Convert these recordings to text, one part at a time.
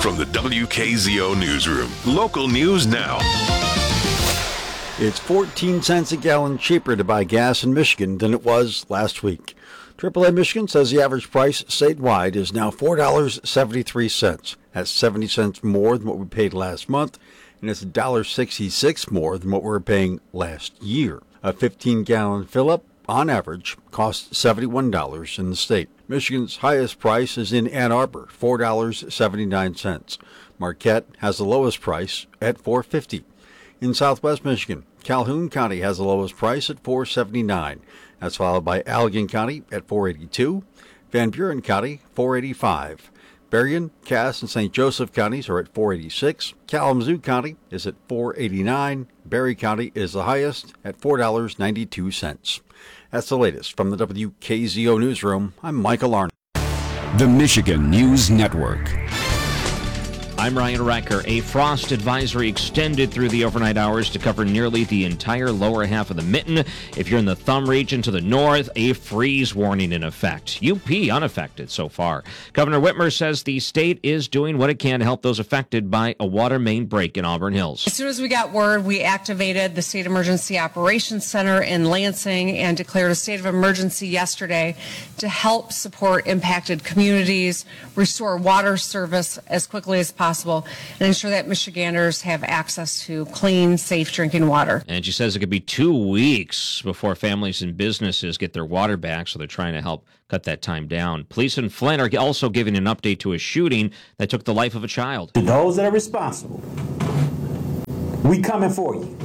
from the WKZO Newsroom. Local news now. It's 14 cents a gallon cheaper to buy gas in Michigan than it was last week. AAA Michigan says the average price statewide is now $4.73. That's 70 cents more than what we paid last month, and it's $1.66 more than what we were paying last year. A 15-gallon fill-up, on average, costs $71 in the state. Michigan's highest price is in Ann Arbor, $4.79. Marquette has the lowest price at $4.50. In southwest Michigan, Calhoun County has the lowest price at $4.79. That's followed by Allegan County at $4.82, Van Buren County $4.85. Berrien, Cass, and St. Joseph counties are at $4.86. Kalamazoo County is at $4.89. Berry County is the highest at $4.92. That's the latest from the WKZO Newsroom. I'm Michael Arnott. The Michigan News Network. I'm Ryan Recker. A frost advisory extended through the overnight hours to cover nearly the entire lower half of the mitten. If you're in the Thumb region to the north, a freeze warning in effect. UP unaffected so far. Governor Whitmer says the state is doing what it can to help those affected by a water main break in Auburn Hills. As soon as we got word, we activated the State Emergency Operations Center in Lansing and declared a state of emergency yesterday to help support impacted communities, restore water service as quickly as possible, and ensure that Michiganders have access to clean, safe drinking water. And she says it could be 2 weeks before families and businesses get their water back, so they're trying to help cut that time down. Police in Flint are also giving an update to a shooting that took the life of a child. To those that are responsible, we coming for you.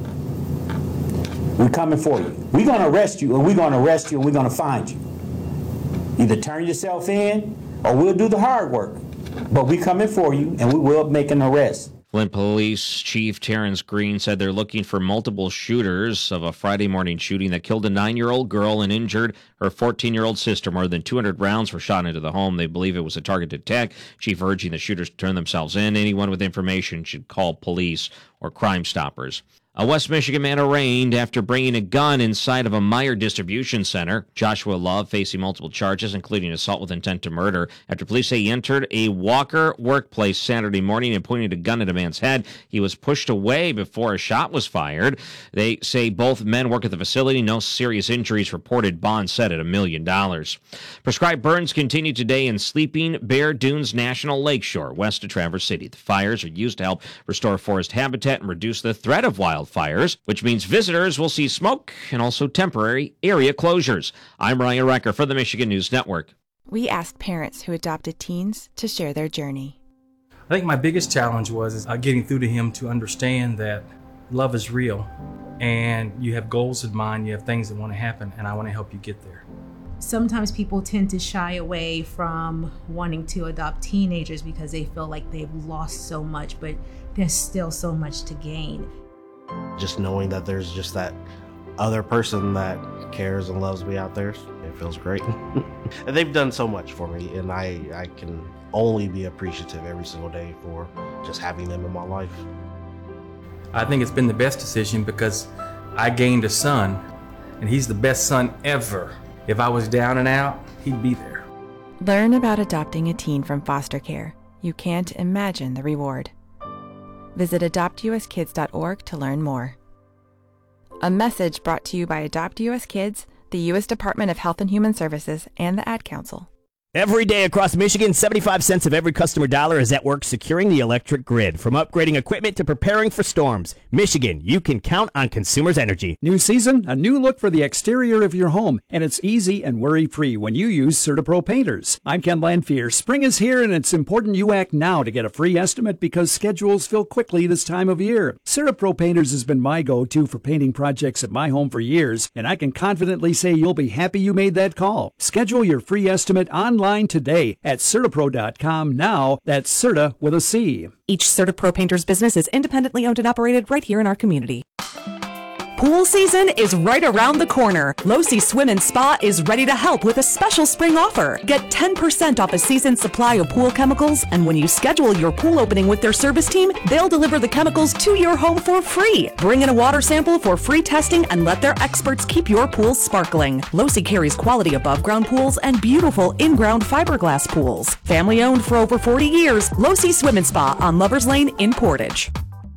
We coming for you. We're going to arrest you, and we're going to arrest you, and we're going to find you. Either turn yourself in, or we'll do the hard work. But we coming for you, and we will make an arrest. Flint Police Chief Terrence Green said they're looking for multiple shooters of a Friday morning shooting that killed a 9-year-old girl and injured her 14-year-old sister. More than 200 rounds were shot into the home. They believe it was a targeted attack. Chief urging the shooters to turn themselves in. Anyone with information should call police or Crime Stoppers. A West Michigan man arraigned after bringing a gun inside of a Meijer distribution center. Joshua Love facing multiple charges, including assault with intent to murder, after police say he entered a Walker workplace Saturday morning and pointed a gun at a man's head. He was pushed away before a shot was fired. They say both men work at the facility. No serious injuries reported. Bond set at $1 million. Prescribed burns continue today in Sleeping Bear Dunes National Lakeshore, west of Traverse City. The fires are used to help restore forest habitat and reduce the threat of wildfires, which means visitors will see smoke and also temporary area closures. I'm Ryan Recker for the Michigan News Network. We asked parents who adopted teens to share their journey. I think my biggest challenge was getting through to him to understand that love is real and you have goals in mind, you have things that want to happen, and I want to help you get there. Sometimes people tend to shy away from wanting to adopt teenagers because they feel like they've lost so much, but there's still so much to gain. Just knowing that there's just that other person that cares and loves me out there, it feels great. And they've done so much for me, and I can only be appreciative every single day for just having them in my life. I think it's been the best decision because I gained a son, and he's the best son ever. If I was down and out, he'd be there. Learn about adopting a teen from foster care. You can't imagine the reward. Visit adoptuskids.org to learn more. A message brought to you by Adopt US Kids, the U.S. Department of Health and Human Services, and the Ad Council. Every day across Michigan, 75 cents of every customer dollar is at work securing the electric grid. From upgrading equipment to preparing for storms, Michigan, you can count on Consumers Energy. New season, a new look for the exterior of your home, and it's easy and worry-free when you use CertaPro painters. I'm Ken Lanfear. Spring is here, and it's important you act now to get a free estimate because schedules fill quickly this time of year. CertaPro painters has been my go-to for painting projects at my home for years, and I can confidently say you'll be happy you made that call. Schedule your free estimate online today at CertaPro.com now. That's Certa with a C. Each CertaPro painter's business is independently owned and operated right here in our community. Pool season is right around the corner. Losi Swim and Spa is ready to help with a special spring offer. Get 10% off a season's supply of pool chemicals, and when you schedule your pool opening with their service team, they'll deliver the chemicals to your home for free. Bring in a water sample for free testing and let their experts keep your pool sparkling. Losi carries quality above-ground pools and beautiful in-ground fiberglass pools. Family-owned for over 40 years, Losi Swim and Spa on Lovers Lane in Portage.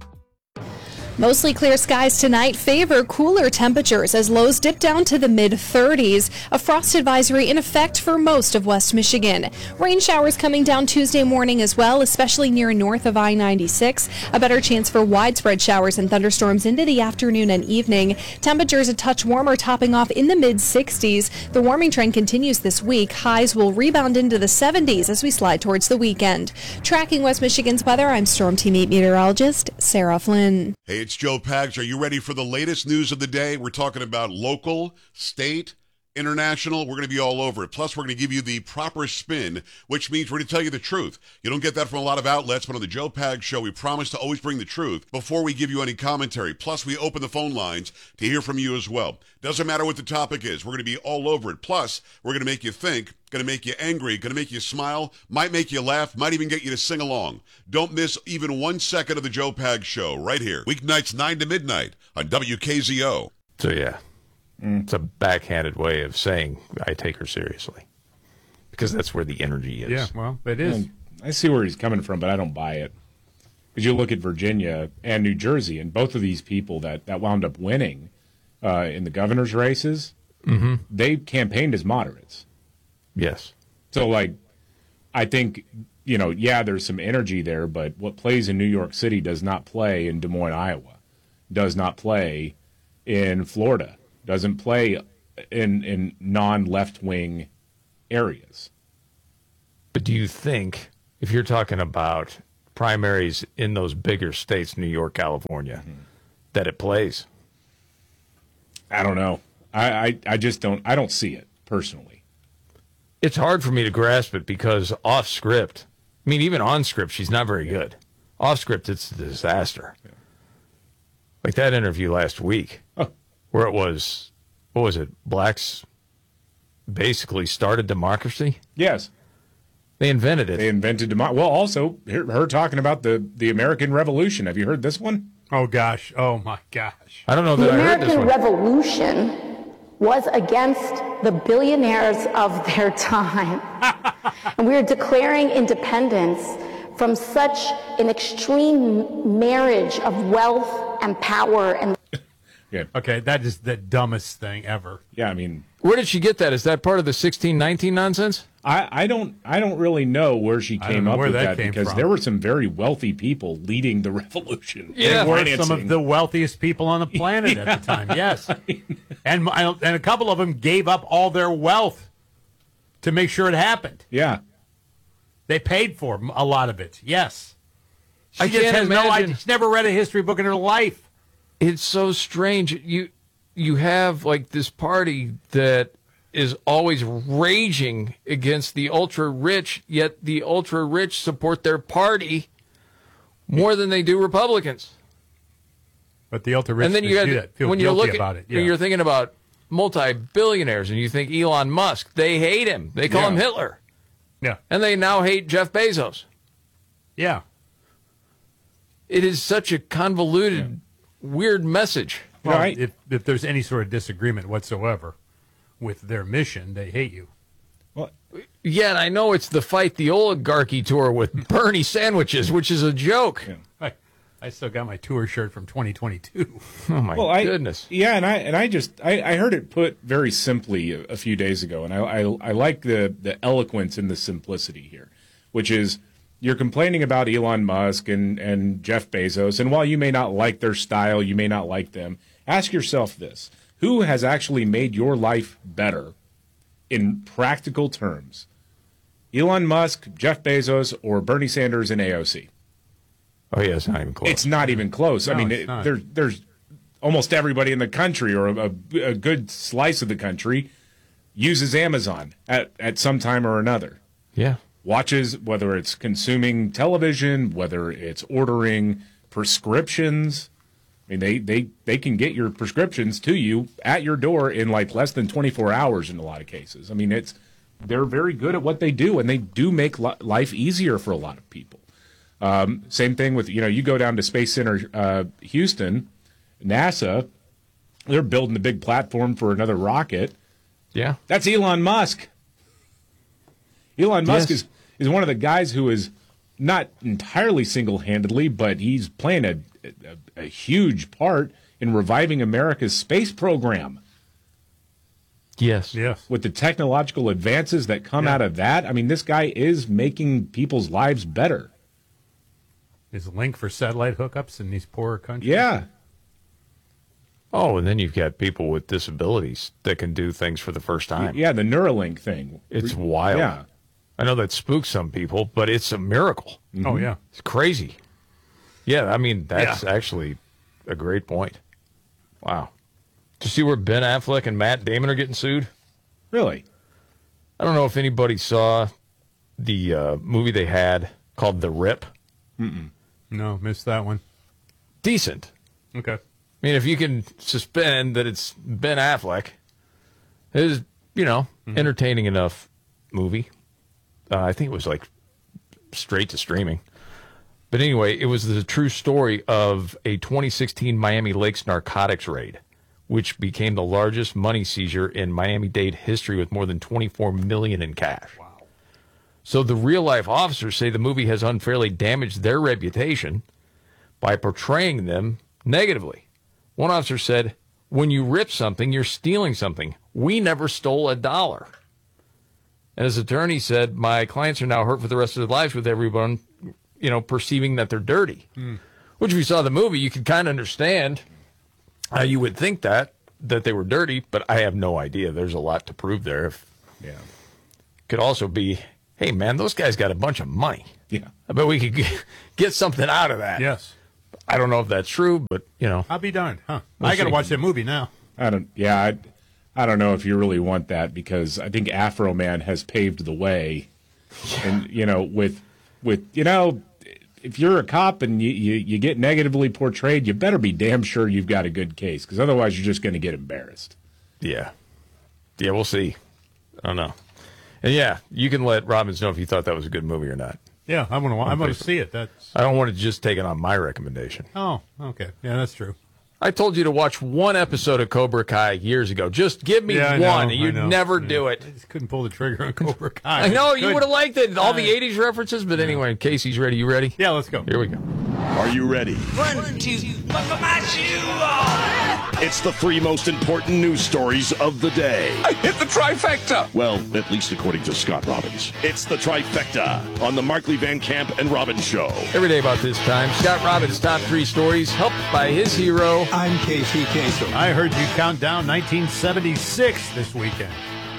Mostly clear skies tonight favor cooler temperatures as lows dip down to the mid-30s. A frost advisory in effect for most of West Michigan. Rain showers coming down Tuesday morning as well, especially near north of I-96. A better chance for widespread showers and thunderstorms into the afternoon and evening. Temperatures a touch warmer, topping off in the mid-60s. The warming trend continues this week. Highs will rebound into the 70s as we slide towards the weekend. Tracking West Michigan's weather, I'm Storm Team 8 meteorologist Sarah Flynn. Hey, it's Joe Pags. Are you ready for the latest news of the day? We're talking about local, state, international. We're going to be all over it. Plus, we're going to give you the proper spin, which means we're going to tell you the truth. You don't get that from a lot of outlets, but on the Joe Pags Show, we promise to always bring the truth before we give you any commentary. Plus, we open the phone lines to hear from you as well. Doesn't matter what the topic is. We're going to be all over it. Plus, we're going to make you think, going to make you angry, going to make you smile, might make you laugh, might even get you to sing along. Don't miss even 1 second of the Joe Pags Show right here. Weeknights 9 to midnight on WKZO. So, yeah. It's a backhanded way of saying I take her seriously, because that's where the energy is. Yeah, well, it is. And I see where he's coming from, but I don't buy it. Because you look at Virginia and New Jersey, and both of these people that wound up winning in the governor's races, they campaigned as moderates. Yes. So, like, I think, yeah, there's some energy there, but what plays in New York City does not play in Des Moines, Iowa, does not play in Florida, doesn't play in non-left-wing areas. But do you think, if you're talking about primaries in those bigger states, New York, California, that it plays? I don't know. I just don't. I don't see it personally. It's hard for me to grasp it because off script, I mean, even on script, she's not very good. Off script, it's a disaster. Yeah. Like that interview last week, where it was, what was it? Blacks basically started democracy? Yes. They invented it. They invented democracy. Well, also, her talking about the American Revolution. Have you heard this one? Oh, gosh. Oh, my gosh. I don't know that I heard this one. The American Revolution was against the billionaires of their time. And we are declaring independence from such an extreme marriage of wealth and power and... Yeah. Okay, that is the dumbest thing ever. Yeah, I mean... Where did she get that? Is that part of the 1619 nonsense? I don't really know where she came up with that because there were some very wealthy people leading the revolution. Yeah, they were some of the wealthiest people on the planet at the time, yes. And a couple of them gave up all their wealth to make sure it happened. Yeah. They paid for a lot of it, yes. I just has no idea. She's never read a history book in her life. It's so strange. You have like this party that is always raging against the ultra rich, yet the ultra rich support their party more than they do Republicans. But the ultra rich do that. Feel when guilty about it. Yeah. You're thinking about multi-billionaires, and you think Elon Musk. They hate him. They call him Hitler. Yeah. And they now hate Jeff Bezos. Yeah. It is such a convoluted, weird message. Well, if there's any sort of disagreement whatsoever with their mission, they hate you. Well, yeah, I know it's the Fight the Oligarchy tour with Bernie sandwiches, which is a joke. Yeah. I still got my tour shirt from 2022. Oh my goodness! Yeah, and I heard it put very simply a few days ago, and I like the eloquence and the simplicity here, which is you're complaining about Elon Musk and Jeff Bezos, and while you may not like their style, you may not like them, ask yourself this: who has actually made your life better in practical terms? Elon Musk, Jeff Bezos, or Bernie Sanders and AOC? Oh, yeah, it's not even close. It's not even close. No, I mean, there's almost everybody in the country, or a good slice of the country, uses Amazon at some time or another. Yeah. Watches, whether it's consuming television, whether it's ordering prescriptions, I mean, they can get your prescriptions to you at your door in like less than 24 hours in a lot of cases. I mean, they're very good at what they do, and they do make life easier for a lot of people. Same thing with, you go down to Space Center Houston, NASA, they're building a big platform for another rocket. Yeah. That's Elon Musk. Elon Musk is one of the guys who is not entirely single-handedly, but he's playing a huge part in reviving America's space program. Yes. With the technological advances that come out of that, I mean, this guy is making people's lives better. Is a link for satellite hookups in these poorer countries? Yeah. Oh, and then you've got people with disabilities that can do things for the first time. Yeah, the Neuralink thing. It's wild. Yeah. I know that spooks some people, but it's a miracle. Oh, yeah. It's crazy. Yeah, I mean, that's actually a great point. Wow. Did you see where Ben Affleck and Matt Damon are getting sued? Really? I don't know if anybody saw the movie they had called The Rip. Mm-mm. No, missed that one. Decent. Okay. I mean, if you can suspend that it's Ben Affleck, it is, entertaining enough movie. I think it was like straight to streaming. But anyway, it was the true story of a 2016 Miami Lakes narcotics raid, which became the largest money seizure in Miami-Dade history with more than $24 million in cash. Wow. So the real-life officers say the movie has unfairly damaged their reputation by portraying them negatively. One officer said, "When you rip something, you're stealing something. We never stole $1. And his attorney said, "My clients are now hurt for the rest of their lives with everyone, perceiving that they're dirty." Which, if you saw the movie, you could kind of understand how you would think that they were dirty, but I have no idea. There's a lot to prove there. Could also be, hey, man, those guys got a bunch of money. Yeah. I bet we could get something out of that. Yes. I don't know if that's true, but, I'll be darned, huh? We'll I got to see. watch that movie now. I don't know if you really want that, because I think Afro Man has paved the way. And, with if you're a cop and you get negatively portrayed, you better be damn sure you've got a good case, because otherwise you're just going to get embarrassed. Yeah. Yeah, we'll see. I don't know. And yeah, you can let Robbins know if you thought that was a good movie or not. Yeah, I'm going to see it. I don't want to just take it on my recommendation. Oh, okay. Yeah, that's true. I told you to watch one episode of Cobra Kai years ago. Just give me one, and you'd never do it. I just couldn't pull the trigger on Cobra Kai. I know, you would have liked it. All the 80s references, but anyway, Casey's ready. You ready? Yeah, let's go. Here we go. Are you ready? 1, 2, buckle my shoe on. It's the 3 most important news stories of the day. I hit the trifecta. Well, at least according to Scott Robbins. It's the trifecta on the Markley Van Camp and Robbins Show. Every day about this time, Scott Robbins' top 3 stories, helped by his hero. I'm Casey Kasem. I heard you count down 1976 this weekend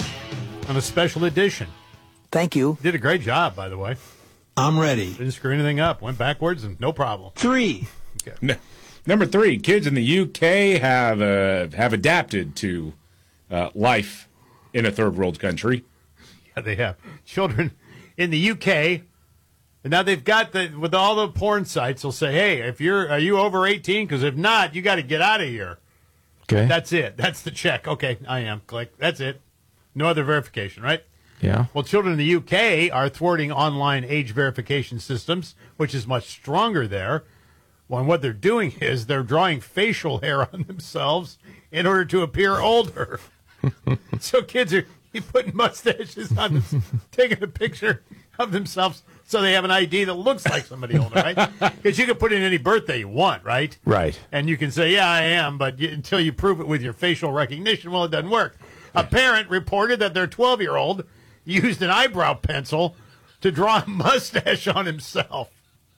on a special edition. Thank you. Did a great job, by the way. I'm ready. Didn't screw anything up. Went backwards and no problem. 3. Okay. Number 3, kids in the UK have adapted to life in a third world country. Yeah, they have. Children in the UK, and now they've got with all the porn sites, they'll say, "Hey, are you over 18? Because if not, you got to get out of here." Okay. That's it. That's the check. Okay, I am. Click. That's it. No other verification, right? Yeah. Well, children in the UK are thwarting online age verification systems, which is much stronger there. Well, and what they're doing is they're drawing facial hair on themselves in order to appear older. So kids are putting mustaches on them, taking a picture of themselves so they have an ID that looks like somebody older, right? Because you can put in any birthday you want, right? Right. And you can say, yeah, I am, but until you prove it with your facial recognition, well, it doesn't work. A parent reported that their 12-year-old used an eyebrow pencil to draw a mustache on himself.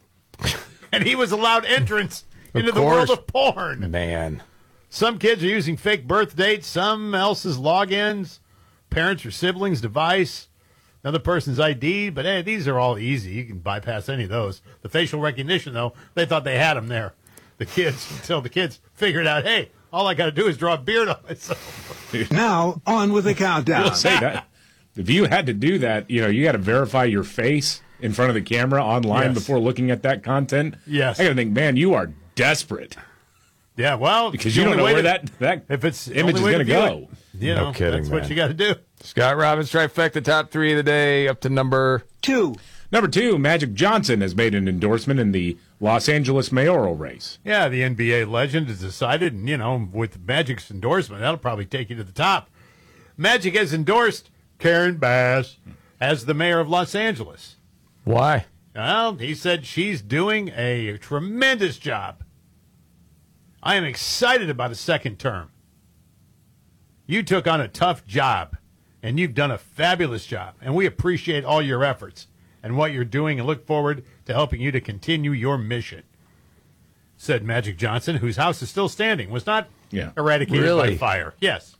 And he was allowed entrance into the world of porn. Man. Some kids are using fake birth dates, some else's logins, parents or siblings' device, another person's ID. But hey, these are all easy. You can bypass any of those. The facial recognition, though, they thought they had them there. The kids, until the kids figured out, hey, all I got to do is draw a beard on myself. Now, on with the countdown. We'll say that. If you had to do that, you got to verify your face in front of the camera online before looking at that content. Yes. I got to think, man, you are desperate. Yeah, well, because you don't know where that if it's image is going to go. No kidding, that's what man. you got to do. Scott Robbins trifecta top 3 of the day up to number 2. Number 2, Magic Johnson has made an endorsement in the Los Angeles mayoral race. Yeah, the NBA legend has decided, and, with Magic's endorsement, that'll probably take you to the top. Magic has endorsed Karen Bass as the mayor of Los Angeles. Why? Well, he said she's doing a tremendous job. I am excited about a second term. You took on a tough job, and you've done a fabulous job, and we appreciate all your efforts and what you're doing and look forward to helping you to continue your mission, said Magic Johnson, whose house is still standing, was not eradicated by fire. Yes.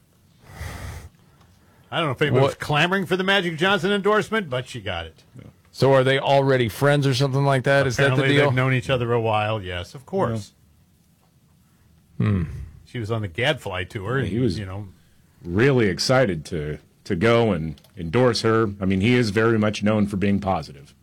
I don't know if anyone was clamoring for the Magic Johnson endorsement, but she got it. So are they already friends or something like that? Is that the Apparently deal? they've known each other a while, yes, of course. She was on the Gadfly tour. And, He was really excited to go and endorse her. I mean, he is very much known for being positive.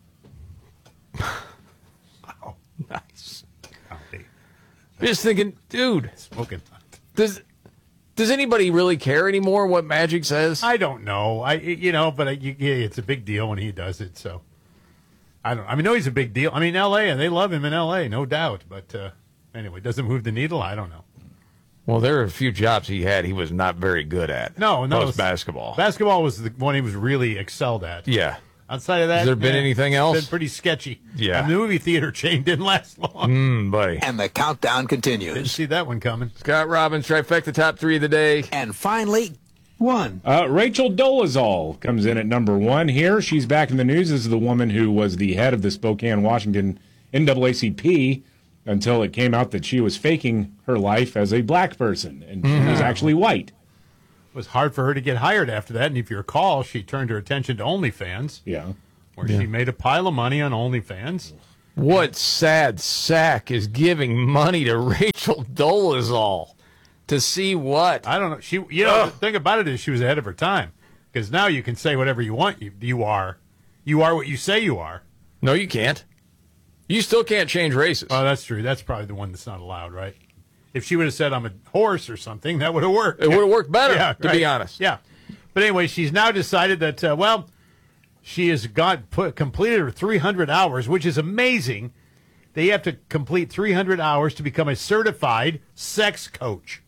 Oh, nice. Just thinking, dude, smoking. Does anybody really care anymore what Magic says? I don't know. It's a big deal when he does it. So I know he's a big deal. I mean, L.A. and they love him in L.A. no doubt. But anyway, does it move the needle? I don't know. Well, there are a few jobs he had he was not very good at. No, Post basketball. Basketball was the one he was really excelled at. Yeah. Outside of that, Has there been anything else? It's been pretty sketchy. Yeah. And the movie theater chain didn't last long. Buddy. And the countdown continues. Didn't see that one coming. Scott Robbins, trifecta top 3 of the day. And finally, 1. Rachel Dolezal comes in at number 1 here. She's back in the news. This is the woman who was the head of the Spokane, Washington NAACP until it came out that she was faking her life as a black person, and she was actually white. It was hard for her to get hired after that, and if you recall, she turned her attention to OnlyFans. Yeah. Where she made a pile of money on OnlyFans. What sad sack is giving money to Rachel Dolezal? To see what? I don't know. The thing about it is she was ahead of her time. Because now you can say whatever you want. You are what you say you are. No, you can't. You still can't change races. Oh, that's true. That's probably the one that's not allowed, right? If she would have said I'm a horse or something, that would have worked. It would have worked better, to be honest. Yeah. But anyway, she's now decided that, she has completed her 300 hours, which is amazing. They have to complete 300 hours to become a certified sex coach.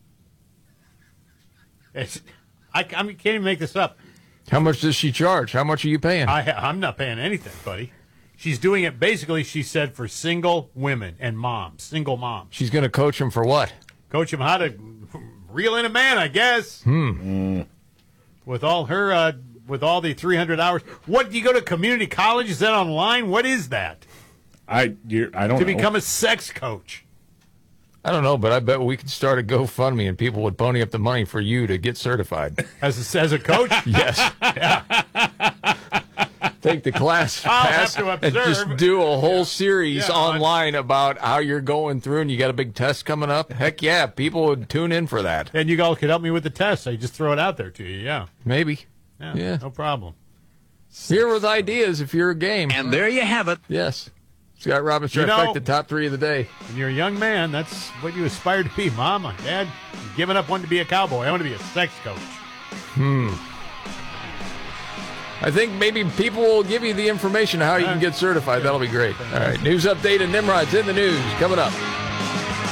I can't even make this up. How much does she charge? How much are you paying? I'm not paying anything, buddy. She's doing it basically, she said, for single women and moms, single moms. She's going to coach them for what? Coach them how to reel in a man, I guess. With all her, with all the 300 hours. What, do you go to community college? Is that online? What is that? I don't know. To become a sex coach. I don't know, but I bet we could start a GoFundMe and people would pony up the money for you to get certified. As a coach? Yes. Take the class pass have to and just do a whole series online about how you're going through, and you got a big test coming up. Heck yeah, people would tune in for that. And you all could help me with the test. I just throw it out there to you, yeah. Maybe. Yeah. No problem. Here with ideas if you're a game. And there you have it. Yes. Scott Robbins, the top 3 of the day. When you're a young man, that's what you aspire to be. Mom, Dad, I'm giving up wanting to be a cowboy. I want to be a sex coach. I think maybe people will give you the information how you can get certified. That'll be great. All right, news update and Nimrod's in the news coming up.